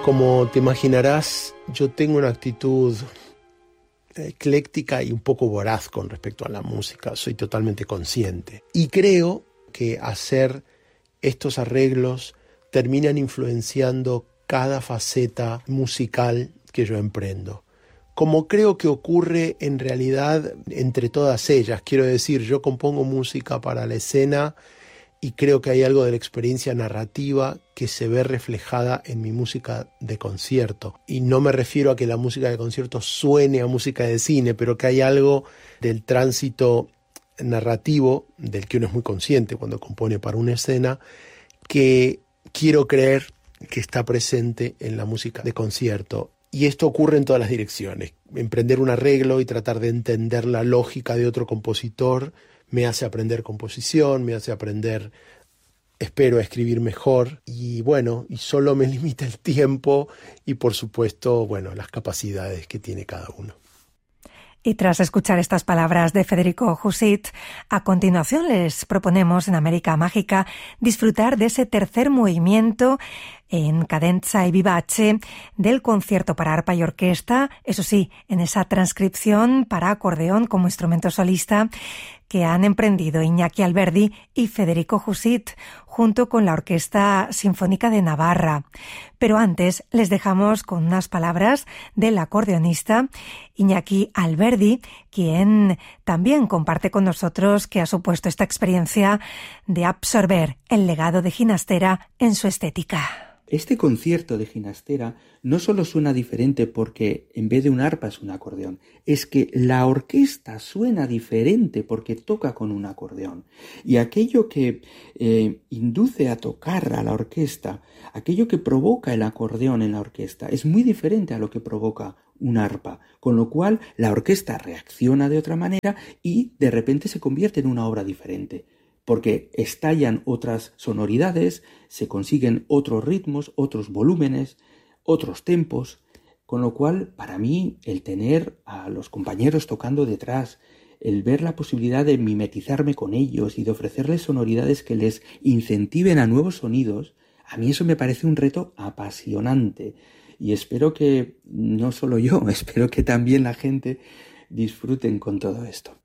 Como te imaginarás, yo tengo una actitud ecléctica y un poco voraz con respecto a la música. Soy totalmente consciente. Y creo que hacer estos arreglos terminan influenciando cada faceta musical que yo emprendo. Como creo que ocurre en realidad entre todas ellas. Quiero decir, yo compongo música para la escena y creo que hay algo de la experiencia narrativa que se ve reflejada en mi música de concierto. Y no me refiero a que la música de concierto suene a música de cine, pero que hay algo del tránsito narrativo, del que uno es muy consciente cuando compone para una escena, que quiero creer que está presente en la música de concierto. Y esto ocurre en todas las direcciones. Emprender un arreglo y tratar de entender la lógica de otro compositor me hace aprender composición, me hace aprender, espero, a escribir mejor. Y bueno, y solo me limita el tiempo y por supuesto, bueno, las capacidades que tiene cada uno. Y tras escuchar estas palabras de Federico Jusit, a continuación les proponemos en América Mágica disfrutar de ese tercer movimiento en cadenza y vivace del concierto para arpa y orquesta, eso sí, en esa transcripción para acordeón como instrumento solista que han emprendido Iñaki Alberdi y Federico Jusit junto con la Orquesta Sinfónica de Navarra. Pero antes les dejamos con unas palabras del acordeonista Iñaki Alberdi, quien también comparte con nosotros que ha supuesto esta experiencia de absorber el legado de Ginastera en su estética. Este concierto de Ginastera no solo suena diferente porque en vez de un arpa es un acordeón, es que la orquesta suena diferente porque toca con un acordeón. Y aquello que induce a tocar a la orquesta, aquello que provoca el acordeón en la orquesta, es muy diferente a lo que provoca un arpa, con lo cual la orquesta reacciona de otra manera y de repente se convierte en una obra diferente. Porque estallan otras sonoridades, se consiguen otros ritmos, otros volúmenes, otros tempos, con lo cual, para mí, el tener a los compañeros tocando detrás, el ver la posibilidad de mimetizarme con ellos y de ofrecerles sonoridades que les incentiven a nuevos sonidos, a mí eso me parece un reto apasionante. Y espero que, no solo yo, espero que también la gente disfruten con todo esto.